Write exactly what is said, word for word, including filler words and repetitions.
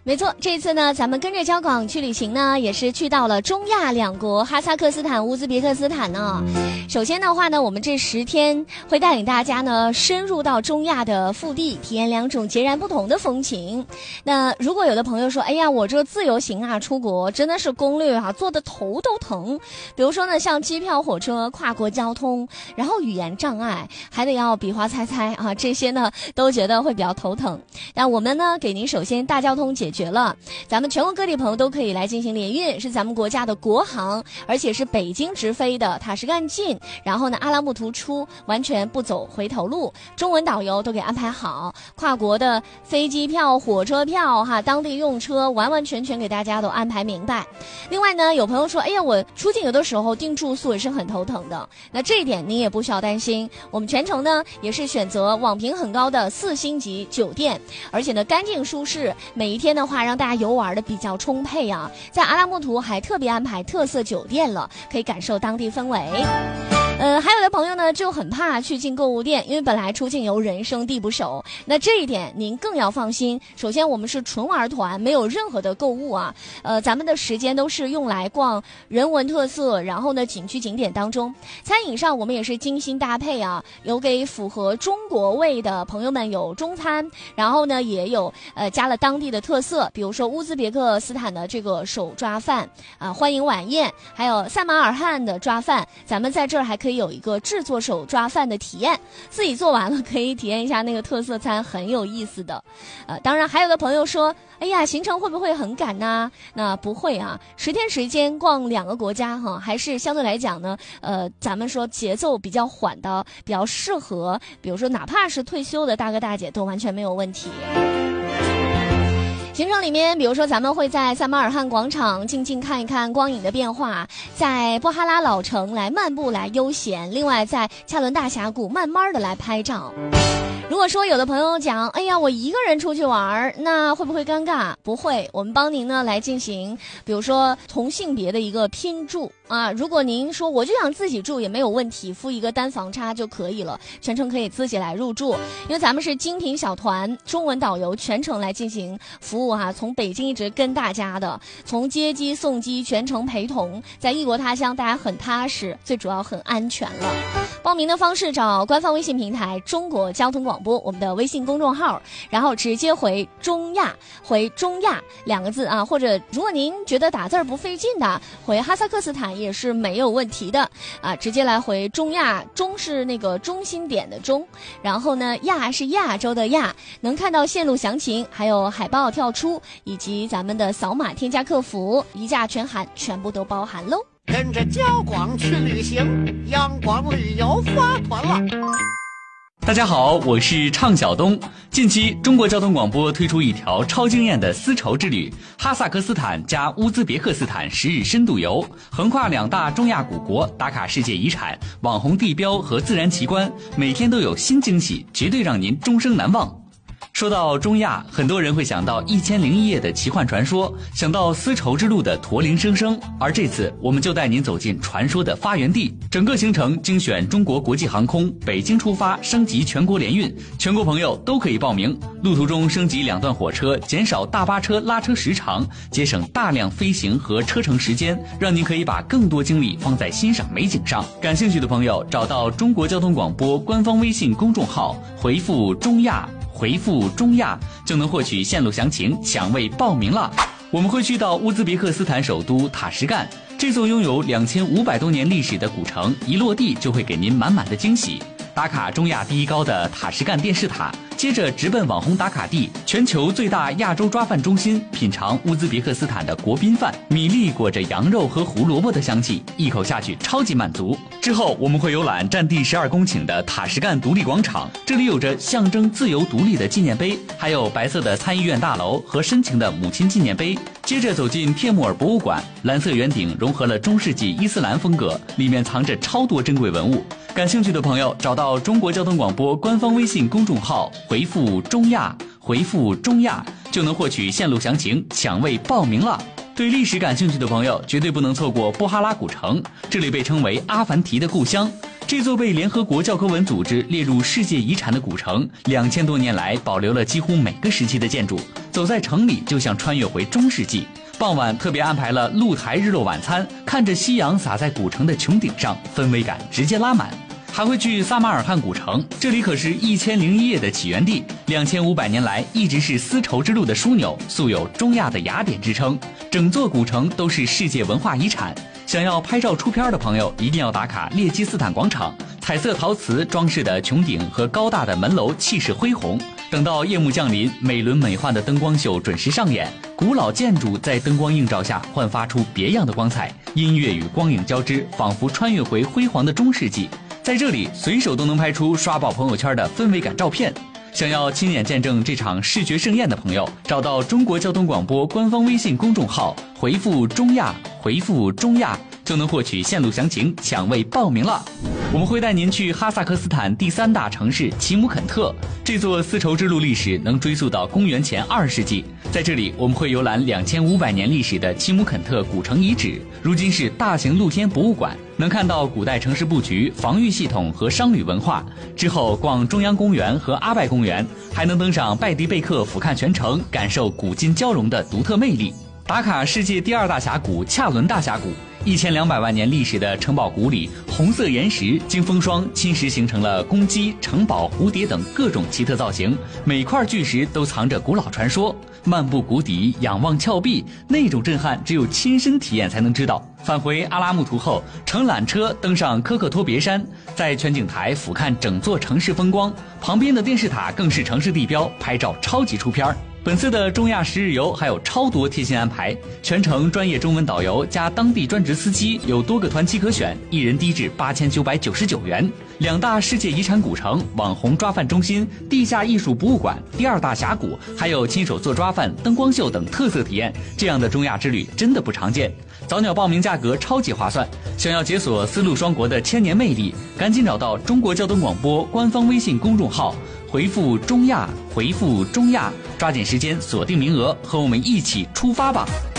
没错，这次呢，咱们跟着交广去旅行呢，也是去到了中亚两国哈萨克斯坦、乌兹别克斯坦呢。首先的话呢，我们这十天会带领大家呢深入到中亚的腹地，体验两种截然不同的风情。那如果有的朋友说，哎呀，我这个自由行啊，出国真的是攻略啊，做的头都疼。比如说呢，像机票、火车、跨国交通，然后语言障碍，还得要比划猜猜啊，这些呢都觉得会比较头疼。但我们呢，给您首先大交通解决了，咱们全国各地朋友都可以来进行联运，是咱们国家的国航，而且是北京直飞的，塔什干进，然后呢阿拉木图出，完全不走回头路，中文导游都给安排好，跨国的飞机票、火车票哈，当地用车完完全全给大家都安排明白。另外呢，有朋友说，哎呀，我出境有的时候订住宿也是很头疼的，那这一点您也不需要担心，我们全程呢也是选择网评很高的四星级酒店，而且呢干净舒适，每一天的话让大家游玩的比较充沛啊。在阿拉木图还特别安排特色酒店了，可以感受当地氛围。呃，还有的朋友呢就很怕去进购物店，因为本来出境游人生地不熟，那这一点您更要放心。首先我们是纯玩团，没有任何的购物啊，呃，咱们的时间都是用来逛人文特色，然后呢景区景点当中。餐饮上我们也是精心搭配啊，有给符合中国味的朋友们有中餐，然后呢也有呃加了当地的特色，比如说乌兹别克斯坦的这个手抓饭啊、呃，欢迎晚宴，还有萨马尔罕的抓饭，咱们在这儿还可以有一个制作手抓饭的体验，自己做完了可以体验一下那个特色餐，很有意思的。呃，当然还有的朋友说，哎呀，行程会不会很赶呢？那不会啊，十天时间逛两个国家哈，还是相对来讲呢，呃，咱们说节奏比较缓的，比较适合，比如说哪怕是退休的大哥大姐都完全没有问题。行程里面，比如说咱们会在萨马尔罕广场静静看一看光影的变化，在布哈拉老城来漫步来悠闲，另外在恰伦大峡谷慢慢的来拍照。如果说有的朋友讲，哎呀，我一个人出去玩，那会不会尴尬？不会，我们帮您呢来进行，比如说同性别的一个拼住啊。如果您说我就想自己住也没有问题，付一个单房差就可以了，全程可以自己来入住。因为咱们是精品小团，中文导游全程来进行服务哈、啊，从北京一直跟大家的，从接机送机全程陪同，在异国他乡大家很踏实，最主要很安全了。报名的方式找官方微信平台中国交通广播，我们的微信公众号，然后直接回中亚，回中亚两个字啊，或者如果您觉得打字不费劲的，回哈萨克斯坦也是没有问题的啊，直接来回中亚，中是那个中心点的中，然后呢亚是亚洲的亚，能看到线路详情，还有海报跳出，以及咱们的扫码添加客服，一价全含，全部都包含喽。 跟着交广去旅行，央广旅游发团了。 大家好，我是畅晓东。近期中国交通广播推出一条超惊艳的丝绸之旅，哈萨克斯坦加乌兹别克斯坦十日深度游，横跨两大中亚古国，打卡世界遗产、网红地标和自然奇观，每天都有新惊喜，绝对让您终生难忘。说到中亚，很多人会想到一千零一夜的奇幻传说，想到丝绸之路的驼铃声声，而这次我们就带您走进传说的发源地。整个行程精选中国国际航空，北京出发，升级全国联运，全国朋友都可以报名。路途中升级两段火车，减少大巴车拉车时长，节省大量飞行和车程时间，让您可以把更多精力放在欣赏美景上。感兴趣的朋友找到中国交通广播官方微信公众号，回复中亚，回复中亚就能获取线路详情，抢位报名了。我们会去到乌兹别克斯坦首都塔什干，这座拥有两千五百多年历史的古城，一落地就会给您满满的惊喜。打卡中亚第一高的塔什干电视塔，接着直奔网红打卡地，全球最大亚洲抓饭中心，品尝乌兹别克斯坦的国宾饭，米粒裹着羊肉和胡萝卜的香气，一口下去超级满足。之后我们会游览占地十二公顷的塔什干独立广场，这里有着象征自由独立的纪念碑，还有白色的参议院大楼和深情的母亲纪念碑。接着走进帖木儿博物馆，蓝色圆顶融合了中世纪伊斯兰风格，里面藏着超多珍贵文物。感兴趣的朋友找到中国交通广播官方微信公众号，回复中亚，回复中亚就能获取线路详情，抢位报名了。对历史感兴趣的朋友绝对不能错过布哈拉古城，这里被称为阿凡提的故乡。这座被联合国教科文组织列入世界遗产的古城，两千多年来保留了几乎每个时期的建筑， 走在城里就像穿越回中世纪。傍晚特别安排了露台日落晚餐，看着夕阳洒在古城的穹顶上，氛围感直接拉满。还会去撒马尔罕古城，这里可是一千零一夜的起源地，两千五百年来一直是丝绸之路的枢纽，素有中亚的雅典之称。整座古城都是世界文化遗产。想要拍照出片的朋友，一定要打卡列基斯坦广场，彩色陶瓷装饰的穹顶和高大的门楼气势恢宏。等到夜幕降临，美轮美奂的灯光秀准时上演，古老建筑在灯光映照下焕发出别样的光彩，音乐与光影交织，仿佛穿越回辉煌的中世纪。在这里随手都能拍出刷爆朋友圈的氛围感照片。想要亲眼见证这场视觉盛宴的朋友，找到中国交通广播官方微信公众号，回复中亚，回复中亚就能获取线路详情，抢位报名了。我们会带您去哈萨克斯坦第三大城市齐姆肯特，这座丝绸之路历史能追溯到公元前二世纪。在这里我们会游览两千五百年历史的齐姆肯特古城遗址，如今是大型露天博物馆，能看到古代城市布局、防御系统和商旅文化。之后逛中央公园和阿拜公园，还能登上拜迪贝克俯瞰全城，感受古今交融的独特魅力。打卡世界第二大峡谷恰伦大峡谷，一千两百万年历史的城堡谷里，红色岩石经风霜侵蚀形成了公鸡、城堡、蝴蝶等各种奇特造型，每块巨石都藏着古老传说。漫步谷底，仰望峭壁，那种震撼只有亲身体验才能知道。返回阿拉木图后，乘缆车登上科克托别山，在全景台俯瞰整座城市风光，旁边的电视塔更是城市地标，拍照超级出片。本次的中亚十日游还有超多贴心安排，全程专业中文导游加当地专职司机，有多个团期可选，一人低至八千九百九十九元。两大世界遗产古城、网红抓饭中心、地下艺术博物馆、第二大峡谷，还有亲手做抓饭、灯光秀等特色体验，这样的中亚之旅真的不常见。早鸟报名价格超级划算，想要解锁丝路双国的千年魅力，赶紧找到中国交通广播官方微信公众号，回复中亚，回复中亚，抓紧时间锁定名额，和我们一起出发吧。